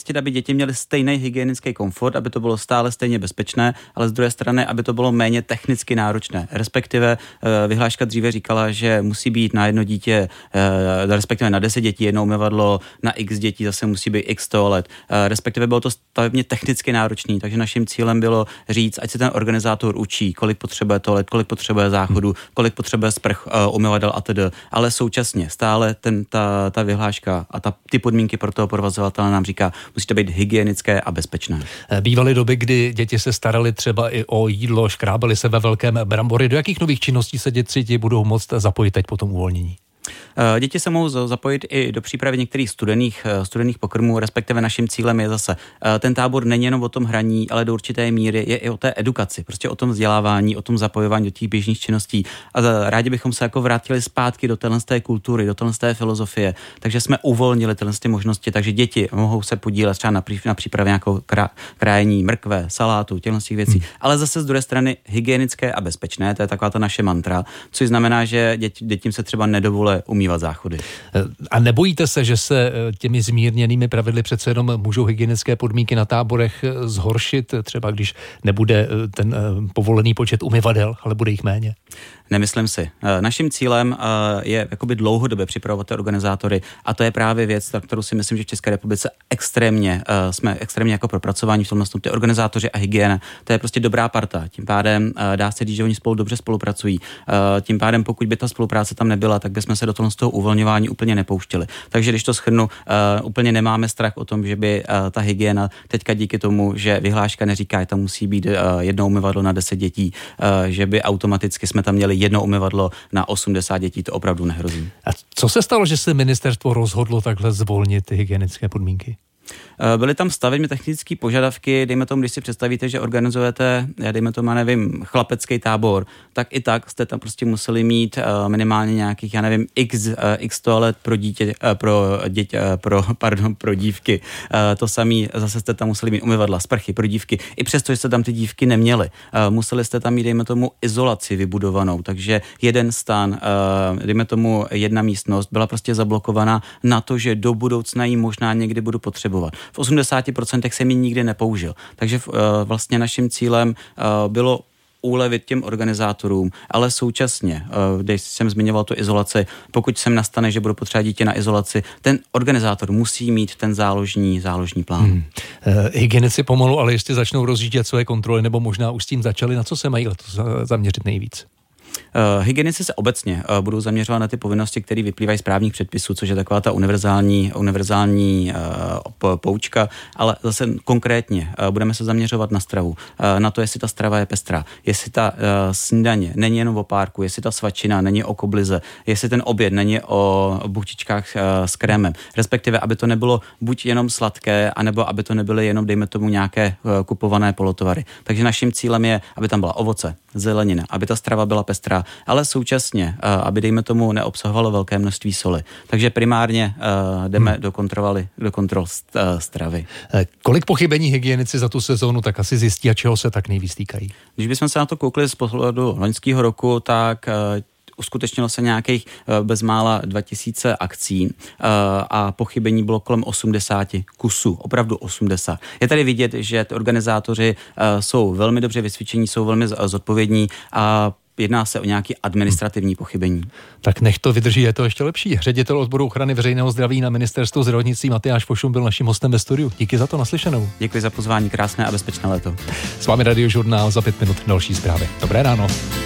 zajistit, aby děti měly stejný hygienický komfort, aby to bylo stále stejně bezpečné, ale z druhé strany, aby to bylo méně technicky náročné. Respektive vyhláška dříve říkala, že musí být na jedno dítě, respektive na 10 dětí jedno umyvadlo, na x dětí zase musí být x toalet. Respektive bylo to stavebně technicky náročný, takže naším cílem bylo říct, ať se ten organizátor učí, kolik potřebuje toalet, kolik potřebuje záchodu, kolik potřebuje sprch, umyvadel atd. Ale současně stále ta vyhláška a ty podmínky pro toho provozovatele nám říká, musí to být hygienické a bezpečné. Bývaly doby, kdy děti se staraly třeba i o jídlo, škrábali se ve velkém brambory. Do jakých nových činností se děti budou moct zapojit teď po tom uvolnění? Děti se mohou zapojit i do přípravy některých studených pokrmů, respektive naším cílem je zase, ten tábor není jenom o tom hraní, ale do určité míry je i o té edukaci, prostě o tom vzdělávání, o tom zapojování do těch běžných činností. A rádi bychom se jako vrátili zpátky do té kultury, do té filozofie, takže jsme uvolnili ty možnosti, takže děti mohou se podílet třeba na přípravě nějakého krájení mrkve, salátu, těch věcí, ale zase z druhé strany hygienické a bezpečné, to je taková ta naše mantra, což znamená, že dětím se třeba nedovolí umývat záchody. A nebojíte se, že se těmi zmírněnými pravidly přece jenom můžou hygienické podmínky na táborech zhoršit, třeba když nebude ten povolený počet umyvadel, ale bude jich méně? Nemyslím si. Naším cílem je jakoby dlouhodobě připravovat ty organizátory a to je právě věc, kterou si myslím, že v České republice jsme extrémně jako propracování v tom ty organizátoři a hygiena. To je prostě dobrá parta. Tím pádem dá se říct, že oni spolu dobře spolupracují. Tím pádem, pokud by ta spolupráce tam nebyla, tak bychom se do toho uvolňování úplně nepouštěli. Takže když to shrnu, úplně nemáme strach o tom, že by ta hygiena teďka díky tomu, že vyhláška neříká, že tam musí být jedno umyvadlo na 10 dětí, že by automaticky jsme tam měli jedno umyvadlo na 80 dětí, to opravdu nehrozí. A co se stalo, že se ministerstvo rozhodlo takhle zvolnit ty hygienické podmínky? Byly tam stavebně technické požadavky, dejme tomu, když si představíte, že organizujete, dejme tomu, chlapecký tábor, tak i tak jste tam prostě museli mít minimálně nějakých, x toalet pro dívky. To samé zase jste tam museli mít umyvadla, sprchy pro dívky. I přesto, že jste tam ty dívky neměli. Museli jste tam mít, dejme tomu, izolaci vybudovanou, takže jeden stan, dejme tomu, jedna místnost byla prostě zablokovaná na to, že do budoucna ji možná někdy budu potřebovat. V 80% jsem ji nikdy nepoužil. Takže vlastně naším cílem bylo ulevit těm organizátorům, ale současně, když jsem zmiňoval tu izolaci, pokud sem nastane, že budu potřebovat dítě na izolaci, ten organizátor musí mít ten záložní plán. Hygienici pomalu, ale ještě začnou rozjíždět své kontroly, nebo možná už s tím začali, na co se mají letos zaměřit nejvíc? Hygienici se obecně budou zaměřovat na ty povinnosti, které vyplývají z právních předpisů, což je taková ta univerzální poučka, ale zase konkrétně budeme se zaměřovat na stravu, na to, jestli ta strava je pestrá, jestli ta snídaně není jenom o párku, jestli ta svačina není o koblize, jestli ten oběd není o buchtičkách s krémem, respektive, aby to nebylo buď jenom sladké, anebo aby to nebyly jenom, dejme tomu, nějaké kupované polotovary. Takže naším cílem je, aby tam byla ovoce, zelenina, aby ta strava byla pestrá, ale současně, aby, dejme tomu, neobsahovalo velké množství soli. Takže primárně jdeme do kontrol stravy. Kolik pochybení hygienici za tu sezónu tak asi zjistí a čeho se tak nejvíc týkají? Když bychom se na to koukli z pohledu loňského roku, tak uskutečnilo se nějakých bezmála 2000 akcí a pochybení bylo kolem 80 kusů, opravdu 80. Je tady vidět, že ty organizátoři jsou velmi dobře vysvědčení, jsou velmi zodpovědní a jedná se o nějaké administrativní pochybení. Tak nech to vydrží, je to ještě lepší. Ředitel odboru ochrany veřejného zdraví na Ministerstvu zdravotnictví Matyáš Fošum byl naším hostem ve studiu. Díky za to, naslyšenou. Děkuji za pozvání, krásné a bezpečné léto. S vámi Radiožurnál, za 5 minut další zprávy. Dobré ráno.